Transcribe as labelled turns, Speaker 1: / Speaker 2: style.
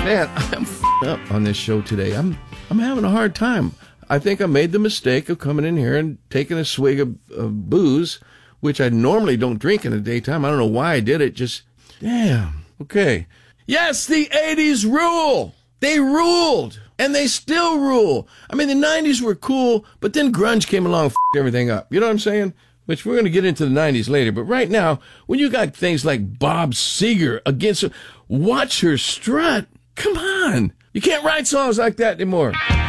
Speaker 1: Man, I'm up on this show today. I'm having a hard time. I think I made the mistake of coming in here and taking a swig of booze, which I normally don't drink in the daytime. I don't know why I did it. Just, damn. Okay. Yes, the 80s rule. They ruled. And they still rule. I mean, the 90s were cool, but then grunge came along and f***ed everything up. You know what I'm saying? Which we're going to get into the 90s later. But right now, when you got things like Bob Seger against Watch Her Strut, come on. You can't write songs like that anymore.